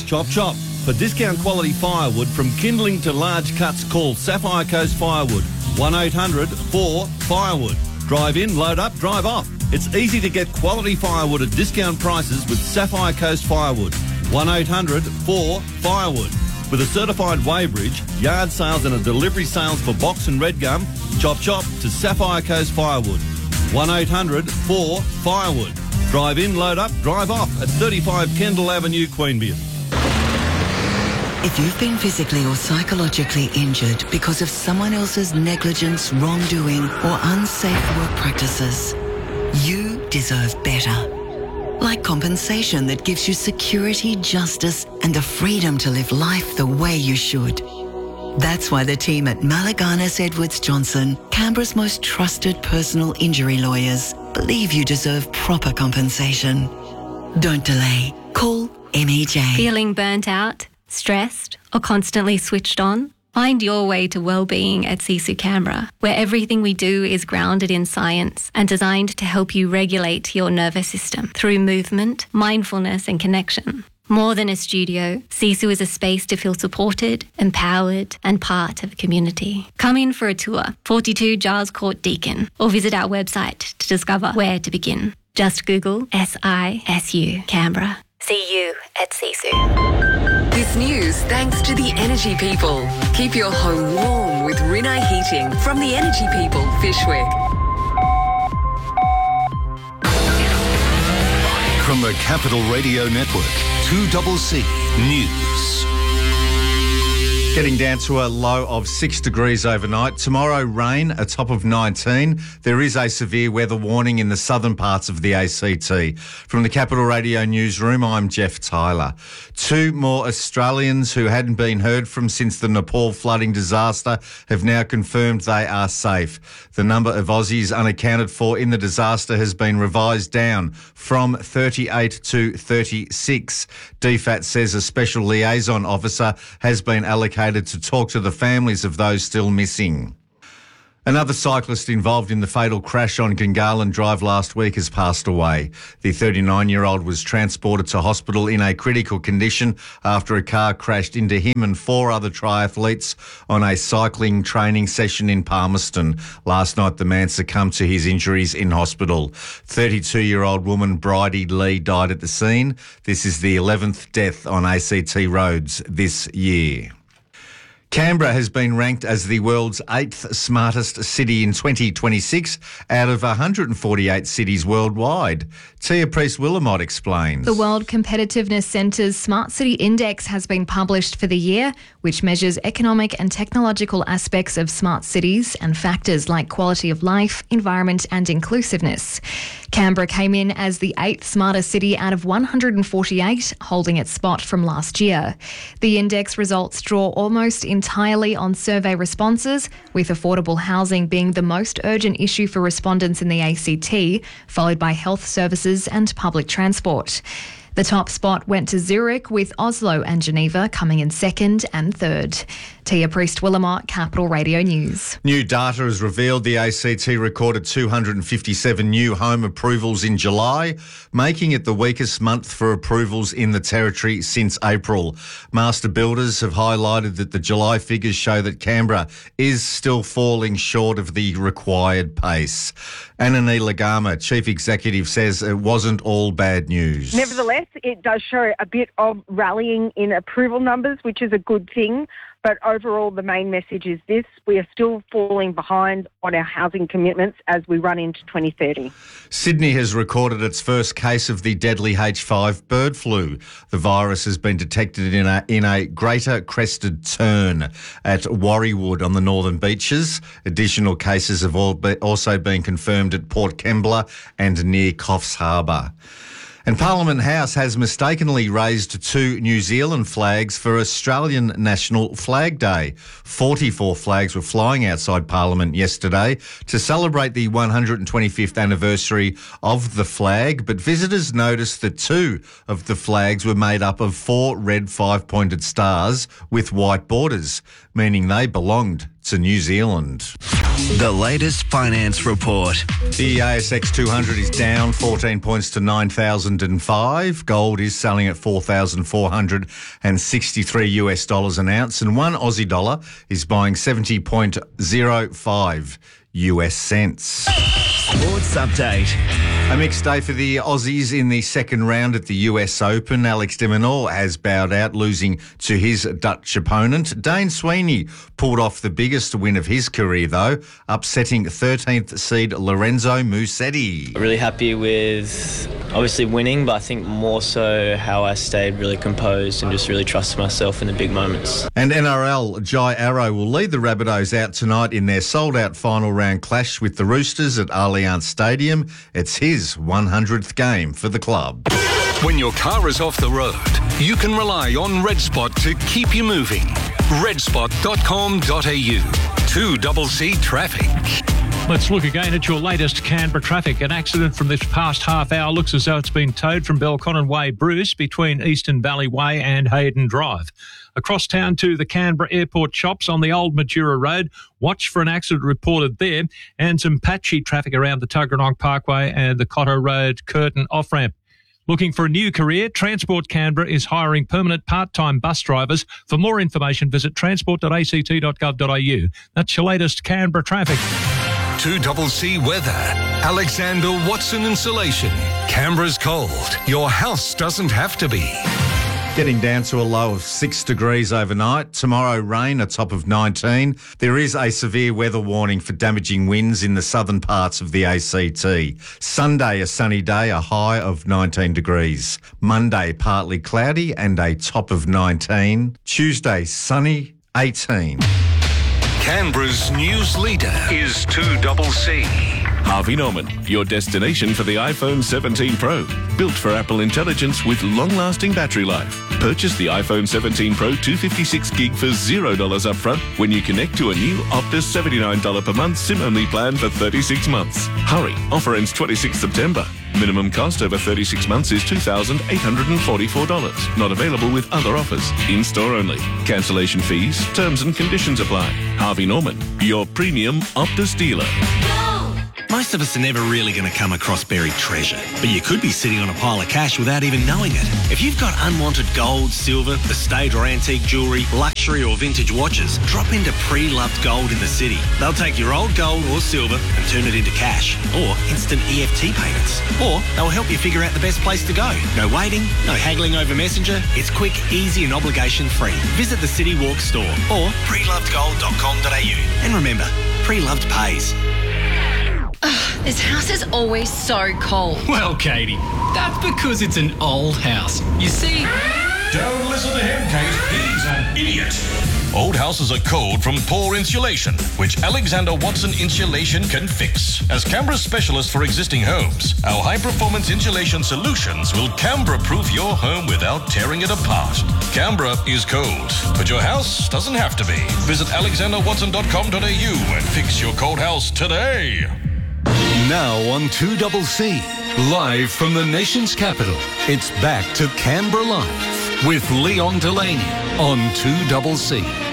Chop Chop. For discount quality firewood from kindling to large cuts, call Sapphire Coast Firewood. 1-800-4-FIREWOOD. Drive in, load up, drive off. It's easy to get quality firewood at discount prices with Sapphire Coast Firewood. 1-800-4-FIREWOOD. With a certified weighbridge, yard sales and a delivery sales for box and red gum, Chop Chop to Sapphire Coast Firewood. 1-800-4-FIREWOOD. Drive in, load up, drive off at 35 Kendall Avenue, Queanbeyan. If you've been physically or psychologically injured because of someone else's negligence, wrongdoing, or unsafe work practices, you deserve better. Like compensation that gives you security, justice, and the freedom to live life the way you should. That's why the team at Malaganas Edwards Johnson, Canberra's most trusted personal injury lawyers, believe you deserve proper compensation. Don't delay. Call MEJ. Feeling burnt out, stressed, or constantly switched on? Find your way to well-being at Sisu Canberra, where everything we do is grounded in science and designed to help you regulate your nervous system through movement, mindfulness and connection. More than a studio, Sisu is a space to feel supported, empowered and part of a community. Come in for a tour, 42 Giles Court, Deakin, or visit our website to discover where to begin. Just Google SISU Canberra. See you at Sisu. This news thanks to the Energy People. Keep your home warm with Rinnai Heating from the Energy People, Fyshwick. From the Capital Radio Network, 2CC News. Getting down to a low of 6 degrees overnight. Tomorrow, rain, a top of 19. There is a severe weather warning in the southern parts of the ACT. From the Capital Radio Newsroom, I'm Jeff Tyler. 2 more Australians who hadn't been heard from since the Nepal flooding disaster have now confirmed they are safe. The number of Aussies unaccounted for in the disaster has been revised down from 38 to 36. DFAT says a special liaison officer has been allocated to talk to the families of those still missing. Another cyclist involved in the fatal crash on Gungahlin Drive last week has passed away. The 39-year-old was transported to hospital in a critical condition after a car crashed into him and 4 other triathletes on a cycling training session in Palmerston. Last night, the man succumbed to his injuries in hospital. 32-year-old woman Bridie Lee died at the scene. This is the 11th death on ACT roads this year. Canberra has been ranked as the world's 8th smartest city in 2026 out of 148 cities worldwide. Tia Priest-Willamott explains. The World Competitiveness Centre's Smart City Index has been published for the year, which measures economic and technological aspects of smart cities and factors like quality of life, environment and inclusiveness. Canberra came in as the 8th smartest city out of 148, holding its spot from last year. The index results draw almost entirely on survey responses, with affordable housing being the most urgent issue for respondents in the ACT, followed by health services and public transport. The top spot went to Zurich, with Oslo and Geneva coming in second and third. Tia Priest-Willamott, Capital Radio News. New data has revealed the ACT recorded 257 new home approvals in July, making it the weakest month for approvals in the territory since April. Master builders have highlighted that the July figures show that Canberra is still falling short of the required pace. Anani Lagama, Chief Executive, says it wasn't all bad news. Nevertheless, it does show a bit of rallying in approval numbers, which is a good thing. But overall, the main message is this: we are still falling behind on our housing commitments as we run into 2030. Sydney has recorded its first case of the deadly H5 bird flu. The virus has been detected in a greater crested tern at Warriewood on the northern beaches. Additional cases have also been confirmed at Port Kembla and near Coffs Harbour. And Parliament House has mistakenly raised 2 New Zealand flags for Australian National Flag Day. 44 flags were flying outside Parliament yesterday to celebrate the 125th anniversary of the flag, but visitors noticed that 2 of the flags were made up of 4 red 5-pointed stars with white borders, meaning they belonged to New Zealand. The latest finance report. The ASX 200 is down 14 points to 9,005. Gold is selling at $4,463 an ounce, and one Aussie dollar is buying 70.05 US cents. Sports update. A mixed day for the Aussies in the second round at the US Open. Alex de Minaur has bowed out, losing to his Dutch opponent. Dane Sweeney pulled off the biggest win of his career, though, upsetting 13th seed Lorenzo Musetti. Really happy with obviously winning, but I think more so how I stayed really composed and just really trusted myself in the big moments. And NRL Jai Arrow will lead the Rabbitohs out tonight in their sold-out final round clash with the Roosters at Allianz Stadium. It's his 100th game for the club. When your car is off the road, you can rely on RedSpot to keep you moving. redspot.com.au. 2CC Traffic. Let's look again at your latest Canberra traffic. An accident from this past half hour looks as though it's been towed from Belconnen Way, Bruce, between Eastern Valley Way and Hayden Drive. Across town to the Canberra Airport shops on the Old Matura Road. Watch for an accident reported there, and some patchy traffic around the Tuggeranong Parkway and the Cotto Road Curtin off-ramp. Looking for a new career? Transport Canberra is hiring permanent part-time bus drivers. For more information, visit transport.act.gov.au. That's your latest Canberra traffic. 2CC Weather. Alexander Watson Insulation. Canberra's cold. Your house doesn't have to be. Getting down to a low of 6 degrees overnight. Tomorrow, rain, a top of 19. There is a severe weather warning for damaging winds in the southern parts of the ACT. Sunday, a sunny day, a high of 19 degrees. Monday, partly cloudy and a top of 19. Tuesday, sunny, 18. Canberra's news leader is 2CC. Harvey Norman, your destination for the iPhone 17 Pro. Built for Apple Intelligence with long-lasting battery life. Purchase the iPhone 17 Pro 256GB for $0 upfront when you connect to a new Optus $79 per month SIM-only plan for 36 months. Hurry, offer ends 26 September. Minimum cost over 36 months is $2,844. Not available with other offers. In-store only. Cancellation fees, terms and conditions apply. Harvey Norman, your premium Optus dealer. Most of us are never really going to come across buried treasure, but you could be sitting on a pile of cash without even knowing it. If you've got unwanted gold, silver, estate or antique jewellery, luxury or vintage watches, drop into Pre-Loved Gold in the city. They'll take your old gold or silver and turn it into cash or instant EFT payments. Or they'll help you figure out the best place to go. No waiting, no haggling over Messenger. It's quick, easy and obligation-free. Visit the City Walk store or prelovedgold.com.au. And remember, Pre-Loved pays. This house is always so cold. Well, Katie, that's because it's an old house. You see... Don't listen to him, Kate. He's an idiot. Old houses are cold from poor insulation, which Alexander Watson Insulation can fix. As Canberra's specialist for existing homes, our high-performance insulation solutions will Canberra-proof your home without tearing it apart. Canberra is cold, but your house doesn't have to be. Visit alexanderwatson.com.au and fix your cold house today. Now on 2CC, live from the nation's capital, it's back to Canberra Live with Leon Delaney on 2CC.